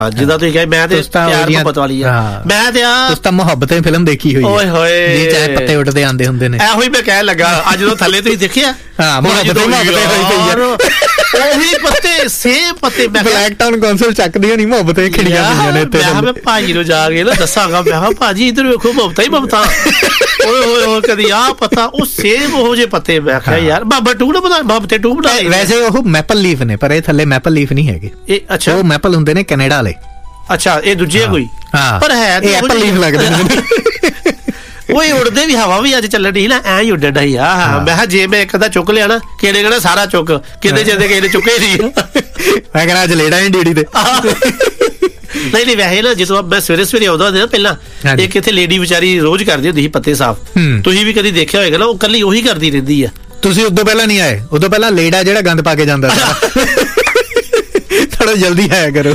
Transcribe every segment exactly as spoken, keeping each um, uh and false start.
ਜਿੱਦਾਂ ਤੁਸੀਂ ਕਹੇ ਮੈਂ ਤੇ ਪਿਆਰ ਮੁਹੱਬਤ ਵਾਲੀ ਆ, ਮੈਂ ਤੇ ਆ ਤੁਸੀਂ ਤਾਂ ਮੁਹੱਬਤ ਦੀ ਫਿਲਮ ਦੇਖੀ ਹੋਈ ਓਏ ਹੋਏ ਜੀ, ਚਾਹੇ ਪੱਤੇ ਉੱਡਦੇ ਆਂਦੇ ਹੁੰਦੇ ਨੇ। ਇਹੋ ਹੀ ਮੈਂ ਕਹਿਣ ਲੱਗਾ ਅੱਜ ਜਦੋਂ ਥੱਲੇ ਤੁਸੀਂ ਦੇਖਿਆ ਹਾਂ ਮੁਹੱਬਤ ਮੁਹੱਬਤ ਹੋਈ ਪਈ ਆ, ਉਹੀ ਪੱਤੇ ਸੇਮ ਪੱਤੇ। ਮੈਂ ਬਲੈਕ ਟਾਊਨ ਕੌਂਸਲ ਚੱਕਦੀਆਂ ਨਹੀਂ ਮੁਹੱਬਤਾਂ ਖਿੜੀਆਂ ਪਈਆਂ ਨੇ ਇੱਥੇ। ਮੈਂ ਭਾਜੀ ਨੂੰ ਜਾ ਕੇ ਨਾ ਦੱਸਾਂਗਾ, ਮੈਂ ਕਿਹਾ ਭਾਜੀ ਇੱਧਰ ਵੇਖੋ ਮੁਹੱਬਤਾਂ ਹੀ ਮੁਹੱਬਤਾਂ, ਓਏ ਹੋਏ ਹੋਏ ਕਦੀ ਆਹ ਪਤਾ ਉਹ ਸੇਮ ਉਹੋ ਜਿਹੇ ਪੱਤੇ। ਮੈਂ ਕਿਹਾ ਯਾਰ ਬਾਬਾ ਟੂ ਨਾ ਬਣਾ, ਬਾਬਾ ਤੇ ਟੂ ਬਣਾ। ਵੈਸੇ ਉਹ ਮੈਪਲ ਲੀਫ ਨੇ, ਪਰ ਇਹ ਥੱਲੇ ਮੈਪਲ ਲੀਫ ਨਹੀਂ ਹੈਗੇ। ਇਹ ਅੱਛਾ ਉਹ ਮੈਪਲ ਹੁੰਦੇ ਨੇ ਕੈਨੇਡਾ ਵਾਲੇ। ਅੱਛਾ ਇਹ ਦੂਜੇ ਕੋਈ, ਪਰ ਹੈ ਇਹ ਐਪਲ ਲੀਫ ਲੱਗਦੇ ਨੇ। ਉਹ ਉੜਦੇ ਵੀ, ਹਵਾ ਵੀ ਅੱਜ ਚੱਲਣ ਡਈ ਨਾ, ਐਂ ਹੀ ਉੱਡਣ ਡਈ ਆ। ਮੈਂ ਕਿਹਾ ਜੇ ਮੈਂ ਇੱਕ ਅੱਧਾ ਚੁੱਕ ਲਿਆ ਨਾ, ਕਿਹੜੇ ਕਹਿਣਾ ਸਾਰਾ ਚੁੱਕ, ਕਿਤੇ ਜਾਂਦੇ ਕਿਸੇ ਨੇ ਚੁੱਕੇ ਨਹੀਂ। ਮੈਂ ਕਹਿੰਦਾ ਅੱਜ ਲੇੜਾ ਡਿਊਟੀ ਤੇ। ਨਹੀਂ ਨਹੀਂ ਵੈਸੇ ਨਾ ਜਦੋਂ ਮੈਂ ਸਵੇਰੇ ਸਵੇਰੇ ਆਉਂਦਾ ਹੁੰਦਾ ਨਾ ਪਹਿਲਾਂ, ਇੱਕ ਇੱਥੇ ਲੇਡੀ ਵਿਚਾਰੀ ਰੋਜ਼ ਕਰਦੀ ਹੁੰਦੀ ਸੀ ਪੱਤੇ ਸਾਫ਼, ਤੁਸੀਂ ਵੀ ਕਦੀ ਦੇਖਿਆ ਹੋਏਗਾ ਨਾ, ਉਹ ਕੱਲੀ ਉਹੀ ਕਰਦੀ ਰਹਿੰਦੀ ਆ। ਤੁਸੀਂ ਉਦੋਂ ਪਹਿਲਾਂ ਨਹੀਂ ਆਏ? ਉਦੋਂ ਪਹਿਲਾਂ ਲੇਡਾ ਜਿਹੜਾ ਗੰਦ ਪਾ ਕੇ ਜਾਂਦਾ ਸੀ। ਥੋੜਾ ਜਲਦੀ ਆਇਆ ਕਰੋ।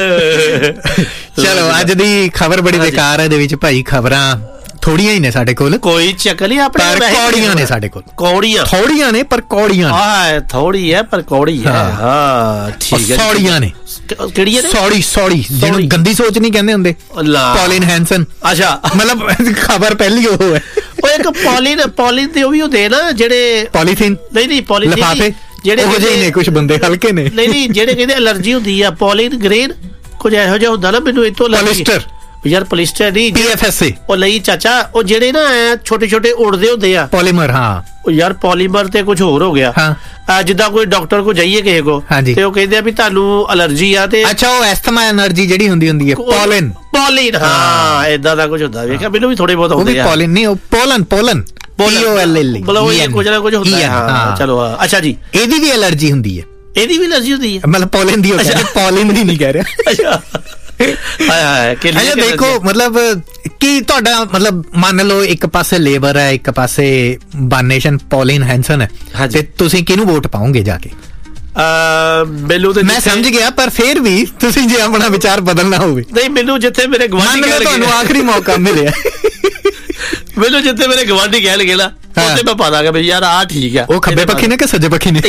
ਚਲੋ ਅੱਜ ਦੀ ਖਬਰ ਬੜੀ ਬੇਕਾਰ ਹੈ, ਇਹਦੇ ਵਿੱਚ ਭਾਈ ਖਬਰਾਂ ਥੋੜੀਆਂ ਹੀ ਨੇ ਸਾਡੇ ਕੋਲ, ਕੋਈ ਚੱਕਰ ਨਹੀਂ ਆਪਣੇ, ਪਰ ਕੌੜੀਆਂ ਨੇ ਸਾਡੇ ਕੋਲ। ਕੌੜੀਆਂ ਥੋੜੀਆਂ ਨੇ ਪਰ ਕੌੜੀਆਂ, ਹਾਂ ਥੋੜੀ ਹੈ ਪਰ ਕੌੜੀ ਹੈ। ਹਾਂ ਠੀਕ ਹੈ, ਸੌੜੀਆਂ ਨੇ। ਕਿਹੜੀ ਹੈ? ਸੌੜੀ ਸੌੜੀ, ਜਿਹਨੂੰ ਗੰਦੀ ਸੋਚ ਨਹੀਂ ਕਹਿੰਦੇ ਹੁੰਦੇ। ਪੌਲਿਨ ਹੈਂਸਨ। ਅੱਛਾ ਮਤਲਬ ਖਬਰ ਪਹਿਲੀ ਉਹ ਹੈ। ਉਹ ਇੱਕ ਪੌਲਿਨ ਪੌਲਿਨ ਤੇ ਉਹ ਵੀ ਹੁੰਦੇ ਨਾ ਜਿਹੜੇ ਪੋਲੀਥੀਨ, ਨਹੀਂ ਨਹੀਂ ਪੌਲੀਥੀਨ ਲਿਫਾਫੇ ਜਿਹੜੇ ਉਹ ਜਿਹੇ ਨੇ, ਕੁਝ ਬੰਦੇ ਹਲਕੇ ਨੇ। ਨਹੀਂ ਨਹੀਂ ਜਿਹੜੇ ਕਹਿੰਦੇ ਐਲਰਜੀ ਹੁੰਦੀ ਆ, ਪੌਲਿਨ ਗ੍ਰੇਨ ਕੁਝ ਇਹੋ ਜਿਹਾ ਹੁੰਦਾ ਨਾ, ਮੈਨੂੰ ਇਤੋਂ ਪੋਲਿਸਟਰ ਯਾਰ, ਪੋਲਿਸਟਰ ਨਹੀਂ, ਪੀ ਐਫ ਐਸ ਏ ਉਹ ਲਈ ਚਾਚਾ, ਉਹ ਜਿਹੜੇ ਨਾ ਛੋਟੇ ਛੋਟੇ ਉੜਦੇ ਹੁੰਦੇ ਆ, ਪੋਲੀਮਰ। ਹਾਂ ਉਹ ਯਾਰ ਪੋਲੀਮਰ ਤੇ ਕੁਝ ਹੋਰ ਹੋ ਗਿਆ। ਹਾਂ ਜਿੱਦਾਂ ਕੋਈ ਡਾਕਟਰ ਕੋ ਜਾਈਏ ਕਿਸੇ ਕੋ ਤੇ ਉਹ ਕਹਿੰਦੇ ਆ ਵੀ ਤੁਹਾਨੂੰ ਅਲਰਜੀ ਆ, ਤੇ ਅੱਛਾ ਉਹ ਐਸਥਮਾ ਐਨਰਜੀ ਜਿਹੜੀ ਹੁੰਦੀ ਹੁੰਦੀ ਹੈ, ਪੋਲਨ ਪੋਲਿਨ। ਹਾਂ ਏਦਾਂ ਦਾ ਕੁਝ ਹੁੰਦਾ, ਵੇਖਿਆ ਮੈਨੂੰ ਵੀ ਥੋੜੇ ਬਹੁਤ ਹੁੰਦੇ ਆ। ਪੋਲਿਨ ਨਹੀਂ, ਉਹ ਪੋਲਨ ਪੋਲਨ ਪੀ ਓ ਐਲ ਐਲ ਮਤਲਬ ਇਹ ਕੁਝ ਨਾ ਕੁਝ ਹੁੰਦਾ ਹੈ। ਹਾਂ ਚਲੋ ਅੱਛਾ ਜੀ, ਇਹਦੀ ਵੀ ਐਲਰਜੀ ਹੁੰਦੀ ਹੈ। ਇਹਦੀ ਵੀ ਐਲਰਜੀ ਹੁੰਦੀ ਹੈ ਮਤਲਬ ਪੋਲਿਨ ਦੀ, ਪੋਲਿਨ ਦੀ ਨਹੀਂ ਕਹਿ ਰਿਹਾ। ਅੱਛਾ ਅੱਛਾ ਦੇਖੋ ਮਤਲਬ ਕੀ ਤੁਹਾਡਾ ਮਤਲਬ ਮੰਨ ਲਓ ਇੱਕ ਪਾਸੇ ਲੇਬਰ ਹੈ, ਇੱਕ ਪਾਸੇ ਵਨ ਨੇਸ਼ਨ ਪੌਲਿਨ ਹੈਂਸਨ ਹੈ, ਤੇ ਤੁਸੀਂ ਕਿਹਨੂੰ ਵੋਟ ਪਾਓਗੇ ਜਾ ਕੇ? ਮੈਨੂੰ ਤਾਂ ਮੈਂ ਸਮਝ ਗਿਆ, ਪਰ ਫਿਰ ਵੀ ਤੁਸੀਂ ਜੇ ਆਪਣਾ ਵਿਚਾਰ ਬਦਲਣਾ ਹੋਵੇ। ਨਹੀਂ ਮੈਨੂੰ ਜਿੱਥੇ ਮੇਰੇ ਗਵਾਂਢੀ, ਤੁਹਾਨੂੰ ਆਖਰੀ ਮੌਕਾ ਮਿਲਿਆ, ਮੈਨੂੰ ਜਿੱਥੇ ਮੇਰੇ ਗਵਾਂਢੀ ਕਹਿ ਲਗੇ ਨਾ, ਉੱਥੇ ਮੈਂ ਪਾ ਦਾਂਗਾ ਵੀ ਯਾਰ ਆਹ ਠੀਕ ਆ। ਉਹ ਖੱਬੇ ਪੱਖੀ ਨੇ ਕਿ ਸੱਜੇ ਪੱਖੀ ਨੇ?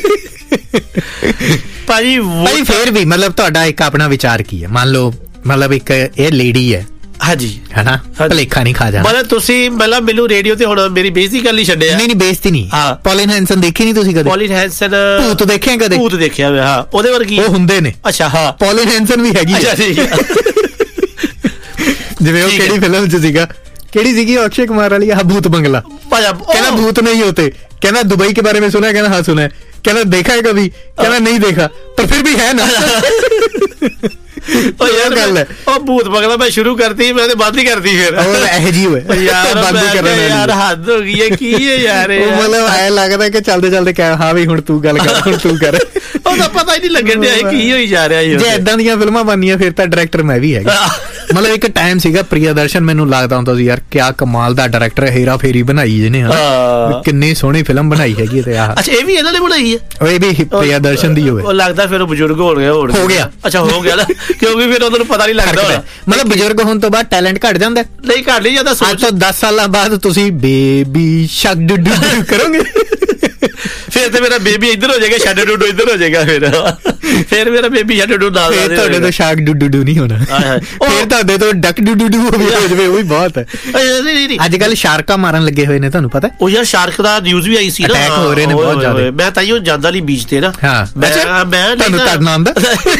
ਭਾਜੀ ਭਾਈ ਫਿਰ ਵੀ ਮਤਲਬ ਤੁਹਾਡਾ ਇੱਕ ਆਪਣਾ ਵਿਚਾਰ ਕੀ ਹੈ? ਮੰਨ ਲਓ ਮਤਲਬ ਇੱਕ ਇਹ ਲੇਡੀ ਹੈ, ਹਾਂਜੀ ਹਨਾ, ਭਲੇਖਾ ਨਹੀਂ ਖਾ ਜਾਣਾ। ਮਤਲਬ ਤੁਸੀਂ ਮਤਲਬ ਮੈਨੂੰ ਰੇਡੀਓ ਤੇ ਹੁਣ ਮੇਰੀ ਬੇਇੱਜ਼ਤੀ ਕਰ ਲਈ ਛੱਡਿਆ? ਨਹੀਂ ਨਹੀਂ ਬੇਇੱਜ਼ਤੀ ਨਹੀਂ। ਪੌਲਿਨ ਹੈਂਸਨ ਦੇਖੀ ਨਹੀਂ ਤੁਸੀਂ ਕਦੇ? ਪੌਲਿਨ ਹੈਂਸਨ ਭੂਤ ਦੇਖਿਆ ਕਦੇ? ਭੂਤ ਦੇਖਿਆ ਹੋਇਆ। ਹਾਂ ਉਹਦੇ ਵਰਗੀ ਉਹ ਹੁੰਦੇ ਨੇ। ਅੱਛਾ ਹਾਂ ਪੌਲਿਨ ਹੈਂਸਨ ਵੀ ਹੈਗੀ। ਅੱਛਾ ਠੀਕ ਹੈ। ਜਿਵੇਂ ਉਹ ਕਿਹੜੀ ਫਿਲਮ ਚ ਸੀਗਾ, ਕਿਹੜੀ ਸੀਗੀ ਅਕਸ਼ੇ ਕੁਮਾਰ ਵਾਲੀ, ਆਹ ਭੂਤ ਬੰਗਲਾ। ਕਹਿੰਦਾ भूत नहीं होते, कहना दुबई के बारे में सुना है, कहना हाँ सुना है, कहना देखा है कभी, कहना नहीं देखा, पर फिर भी है ना। ਉਹ ਯਾਰ ਗੱਲ ਹੈ, ਉਹ ਭੂਤ ਬਗਲਾ ਮੈਂ ਸ਼ੁਰੂ ਕਰਤੀ, ਮੈਂ ਤੇ ਬੰਦ ਹੀ ਕਰਤੀ ਫਿਰ। ਇਹ ਜੀ ਹੋਏ ਯਾਰ, ਬੰਦ ਕਰਨ ਯਾਰ ਹੱਦ ਹੋ ਗਈ ਹੈ। ਕੀ ਹੈ ਯਾਰ ਇਹ, ਮਤਲਬ ਐ ਲੱਗਦਾ ਕਿ ਚੱਲਦੇ ਚੱਲਦੇ ਕਹਿ ਹਾਂ ਵੀ ਹੁਣ ਤੂੰ ਗੱਲ ਕਰ, ਹੁਣ ਤੂੰ ਕਰ। ਉਹਦਾ ਪਤਾ ਹੀ ਨਹੀਂ ਲੱਗਣ ਡਿਆ ਕੀ ਹੋਈ ਜਾ ਰਿਹਾ। ਜੇ ਏਦਾਂ ਦੀਆਂ ਫਿਲਮਾਂ ਬਣਨੀਆਂ ਫਿਰ ਤਾਂ ਡਾਇਰੈਕਟਰ ਮੈਂ ਵੀ ਹੈਗਾ। ਮਤਲਬ ਇੱਕ ਟਾਈਮ ਸੀਗਾ ਪ੍ਰਿਯਦਰਸ਼ਨ, ਮੈਨੂੰ ਲੱਗਦਾ ਹੁੰਦਾ ਸੀ ਯਾਰ ਕਿਆ ਕਮਾਲ ਦਾ ਡਾਇਰੈਕਟਰ, ਹੇਰਾ ਫੇਰੀ ਬਣਾਈ ਜਿਹਨੇ, ਕਿੰਨੀ ਸੋਹਣੀ ਫਿਲਮ ਬਣਾਈ ਹੈਗੀ। ਤੇ ਆਹ ਅੱਛਾ ਇਹ ਵੀ ਇਹਨਾਂ ਨੇ ਬਣਾਈ ਹੈ? ਇਹ ਵੀ ਪ੍ਰਿਯਦਰਸ਼ਨ ਦੀ ਹੋਵੇ। ਉਹ ਲੱਗਦਾ ਫਿਰ ਉਹ ਬਜ਼ੁਰਗ ਹੋ ਗਿਆ, ਹੋ ਗਿਆ। ਅੱਛਾ ਹੋ ਗਿਆ ਨਾ, ਕਿਉਂਕਿ ਫਿਰ ਉਹਨਾਂ ਨੂੰ ਪਤਾ ਨਹੀਂ ਲੱਗਦਾ। ਮਤਲਬ ਬਜ਼ੁਰਗ ਹੋਣ ਤੋਂ ਬਾਅਦ ਟੈਲੈਂਟ ਘਟ ਜਾਂਦਾ? ਨਹੀਂ ਘਟ ਨਹੀਂ ਜਾਂਦਾ। ਅੱਜ ਤੋਂ ਦਸ ਸਾਲਾਂ ਬਾਅਦ ਤੁਸੀਂ ਬੇਬੀ ਸ਼ਕ ਡੁੱਡੂ ਕਰੋਗੇ, ਫਿਰ ਤੇ ਮੇਰਾ ਬੇਬੀ ਇੱਧਰ ਹੋ ਜਾਏਗਾ, ਸ਼ਕ ਡੁੱਡੂ ਇੱਧਰ ਹੋ ਜਾਏਗਾ। ਫਿਰ ਫਿਰ ਮੇਰਾ ਬੇਬੀ ਸ਼ਕ ਡੁੱਡੂ ਨਾਲ, ਤੁਹਾਡੇ ਤੋਂ ਸ਼ਕ ਡੁੱਡੂ ਨਹੀਂ ਹੋਣਾ, ਫਿਰ ਤੁਹਾਡੇ ਤੋਂ ਡਕ ਡੁੱਡੂ ਹੋ ਜਾਵੇ, ਉਹ ਵੀ ਬਹੁਤ ਹੈ। ਅੱਜ ਕੱਲ ਸ਼ਾਰਕਾਂ ਮਾਰਨ ਲੱਗੇ ਹੋਏ ਨੇ, ਤੁਹਾਨੂੰ ਪਤਾ? ਉਹ ਯਾਰ ਸ਼ਾਰਕ ਦਾ ਨਿਊਜ਼ ਵੀ ਆਈ ਸੀ ਨਾ, ਅਟੈਕ ਹੋ ਰਹੇ ਨੇ ਬਹੁਤ ਜ਼ਿਆਦਾ। ਮੈਂ ਤਾਂ ਉਹ ਜਾਂਦਾ ਨਹੀਂ ਬੀਚ ਤੇ ਨਾ। ਹਾਂ ਮੈਂ ਤੁਹਾਨੂੰ ਤੜਨਾ ਆਉਂਦਾ?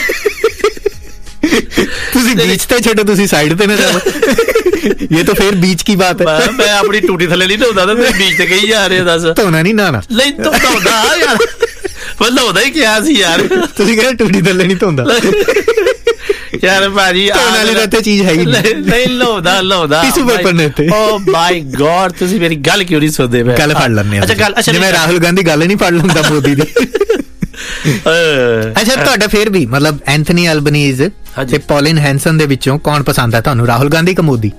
ਤੁਸੀਂ ਬੀਚ ਤੇ ਛੱਡੋ, ਤੁਸੀਂ ਸਾਈਡ ਤੇ ਨਾ ਜਾਓ। ਇਹ ਤਾਂ ਫਿਰ ਬੀਚ ਕੀ ਬਾਤ ਹੈ। ਮੈਂ ਆਪਣੀ ਟੂਟੀ ਥੱਲੇ ਨਹੀਂ ਧੋਦਾ, ਤੇ ਬੀਚ ਤੇ ਕਹੀ ਜਾ ਰਹੇ। ਦੱਸ ਧੋਣਾ ਨਹੀਂ ਨਾਣਾ? ਨਹੀਂ ਧੋਦਾ ਯਾਰ, ਮੈਂ ਧੋਦਾ ਹੀ ਕਿਹਾ ਸੀ ਯਾਰ। ਤੁਸੀਂ ਕਹਿੰਦੇ ਟੂਟੀ ਥੱਲੇ ਨਹੀਂ ਧੋਂਦਾ ਯਾਰ? ਭਾਜੀ ਧੋਣ ਵਾਲੀ ਤਾਂ ਇੱਥੇ ਚੀਜ਼ ਹੈਗੀ ਨਹੀਂ। ਲਾਉਂਦਾ ਲਾਉਂਦਾ ਟਿਸ਼ੂ ਪੇਪਰ ਨੇ ਇੱਥੇ। ਓ ਮਾਈ ਗॉड, ਤੁਸੀਂ ਮੇਰੀ ਗੱਲ ਕਿਉਂ ਨਹੀਂ ਸੁਣਦੇ? ਮੈਂ ਗੱਲ ਫੜ ਲੈਂਦੇ। ਅੱਛਾ ਗੱਲ, ਜਿਵੇਂ ਰਾਹੁਲ ਗਾਂਧੀ ਗੱਲ ਨਹੀਂ ਫੜ ਲੈਂਦਾ ਮੋਦੀ ਦੀ। ਅੱਛਾ ਤੁਹਾਡਾ ਫਿਰ ਵੀ ਮਤਲਬ ਐਂਥਨੀ ਅਲਬਨੀਜ਼ ਤੇ ਪੌਲਿਨ ਹੈਂਸਨ ਦੇ ਵਿੱਚੋਂ ਕੌਣ ਪਸੰਦ ਹੈ ਤੁਹਾਨੂੰ, ਰਾਹੁਲ ਗਾਂਧੀ ਕਿ ਮੋਦੀ?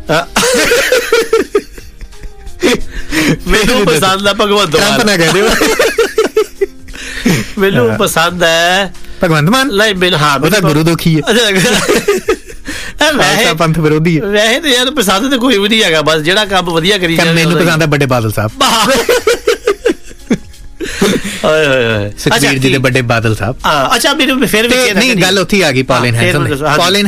ਮੈਨੂੰ ਪਸੰਦ ਹੈ ਭਗਵੰਤ ਮਾਨ। ਟਰੰਪ ਨਾ ਕਹਿ ਦਿਓ। ਮੈਨੂੰ ਪਸੰਦ ਹੈ ਭਗਵੰਤ ਮਾਨ। ਨਹੀਂ ਮੈਨੂੰ ਹਾਂ, ਉਹਦਾ ਗੁਰੂ ਦੁਖੀ ਹੈ, ਵੈਸੇ ਪੰਥ ਵਿਰੋਧੀ ਹੈ। ਵੈਸੇ ਤੇ ਯਾਰ ਪਸੰਦ ਤਾਂ ਕੋਈ ਵੀ ਨਹੀਂ ਹੈਗਾ, ਬਸ ਜਿਹੜਾ ਕੰਮ ਵਧੀਆ ਕਰੀ ਜਾਂਦਾ। ਮੈਨੂੰ ਪਸੰਦ ਹੈ ਵੱਡੇ ਬਾਦਲ ਸਾਹਿਬ। ਓਏ ਹੋਏ ਹੋਏ ਸੁਖਬੀਰ ਜੀ ਦੇ ਵੱਡੇ ਬਾਦਲ ਸਾਹਿਬ। ਅੱਛਾ, ਮੈਨੂੰ ਫਿਰ ਵੀ ਨਹੀਂ ਗੱਲ ਉੱਥੇ ਆ ਗਈ ਪੌਲਿਨ ਹੈਂਸਨ। ਪੌਲਿਨ